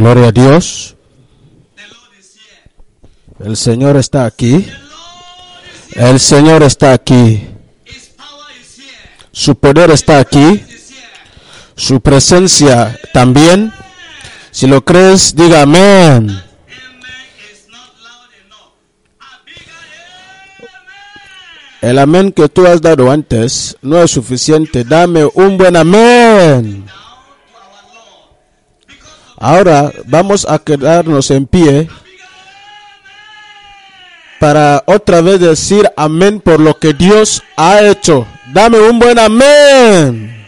Gloria a Dios. El Señor está aquí. El Señor está aquí. Su poder está aquí. Su presencia también. Si lo crees, diga amén. El amén que tú has dado antes no es suficiente. Dame un buen amén. Ahora vamos a quedarnos en pie para otra vez decir amén por lo que Dios ha hecho. Dame un buen amén.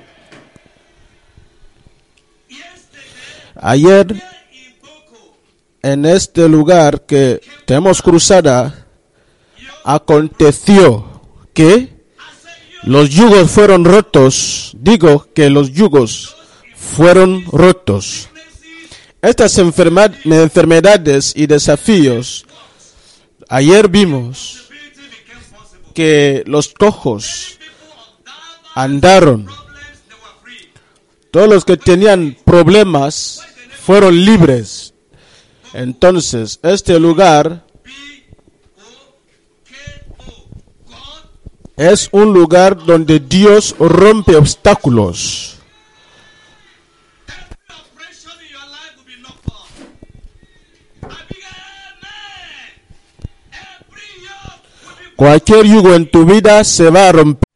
Ayer en este lugar que tenemos cruzada, aconteció que los yugos fueron rotos. Digo que los yugos fueron rotos. Estas enfermedades y desafíos, ayer vimos que los cojos andaron. Todos los que tenían problemas fueron libres. Entonces, este lugar es un lugar donde Dios rompe obstáculos. Cualquier yugo en tu vida se va a romper.